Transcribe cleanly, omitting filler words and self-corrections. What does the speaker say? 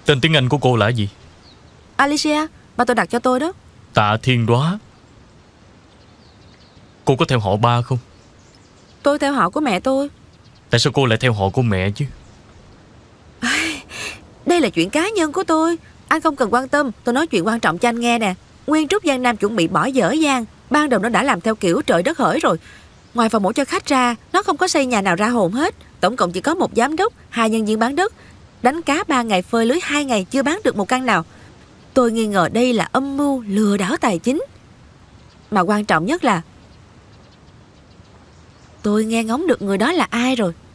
Tên tiếng Anh của cô là gì? Alicia, ba tôi đặt cho tôi đó. Tạ Thiên Đóa. Cô có theo họ ba không? Tôi theo họ của mẹ tôi. Tại sao cô lại theo họ của mẹ chứ? Đây là chuyện cá nhân của tôi, anh không cần quan tâm. Tôi nói chuyện quan trọng cho anh nghe nè. Nguyên Trúc Giang Nam chuẩn bị bỏ dở Giang. Ban đầu nó đã làm theo kiểu trời đất hỡi rồi. Ngoài phòng mổ cho khách ra, nó không có xây nhà nào ra hồn hết. Tổng cộng chỉ có một giám đốc, 2 nhân viên bán đất. Đánh cá 3 ngày, phơi lưới 2 ngày, chưa bán được một căn nào. Tôi nghi ngờ đây là âm mưu lừa đảo tài chính. Mà quan trọng nhất là tôi nghe ngóng được người đó là ai rồi.